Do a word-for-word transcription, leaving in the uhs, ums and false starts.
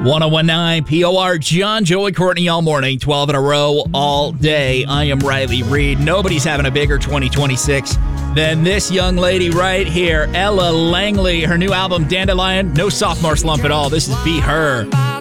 one oh one nine P O R, John, Joey, Courtney, all morning, twelve in a row, all day. I am Riley Reed. Nobody's having a bigger twenty twenty-six than this young lady right here, Ella Langley. Her new album, Dandelion, no sophomore slump at all. This is Be Her.